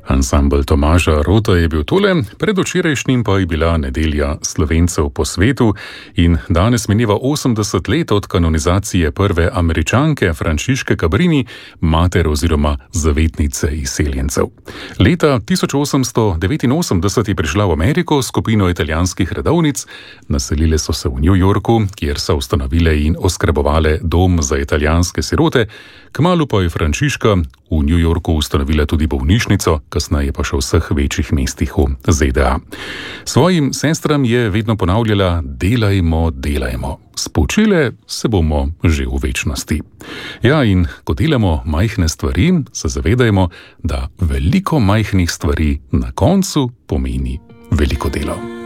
Ansambel Tomaža Rota je bil tole, predvčerajšnjim pa je bila nedelja Slovencev po svetu in danes mineva 80 let od kanonizacije prve Američanke Frančiške Cabrini, mater oziroma zavetnice izseljencev. Leta 1889 je prišla v Ameriko s skupino italijanskih redovnic, naselile so se v New Yorku, kjer so ustanovile in oskrbovale dom za italijanske sirote, kmalu pa je Frančiška v New Yorku ustanovila tudi bolnišnico, kasneje pa še v vseh večjih mestih v ZDA. Svojim sestram je vedno ponavljala: delajmo, delajmo. Spočile se bomo že v večnosti. Ja, in ko delamo majhne stvari, se zavedajmo, da veliko majhnih stvari na koncu pomeni veliko delo.